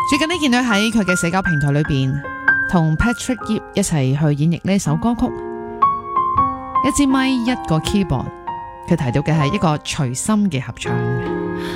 最近呢，見到喺佢嘅社交平台裏邊，同 Patrick Yip 一齊去演繹呢首歌曲，一支咪一個 keyboard，佢提到嘅係一個隨心嘅合唱。